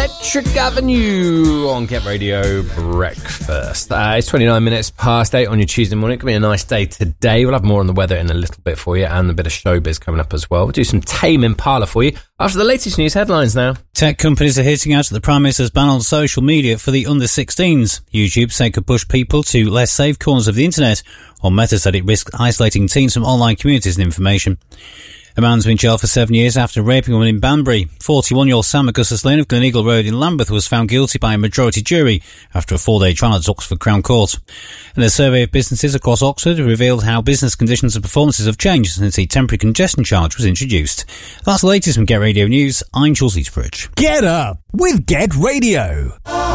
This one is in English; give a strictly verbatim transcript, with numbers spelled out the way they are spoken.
Electric Avenue on Get Radio Breakfast. Uh, it's twenty-nine minutes past eight on your Tuesday morning. It's going to be a nice day today. We'll have more on the weather in a little bit for you and a bit of showbiz coming up as well. We'll do some Tame Impala for you after the latest news headlines now. Tech companies are hitting out at the Prime Minister's ban on social media for the under sixteens. YouTube said it could push people to less safe corners of the internet, or Meta said it risks isolating teens from online communities and information. A man's been jailed for seven years after raping a woman in Banbury. forty-one-year-old Sam Augustus Lane of Gleneagle Road in Lambeth was found guilty by a majority jury after a four-day trial at Oxford Crown Court. And a survey of businesses across Oxford revealed how business conditions and performances have changed since the temporary congestion charge was introduced. That's the latest from Get Radio News. I'm Jules Eastbridge. Get up with Get Radio.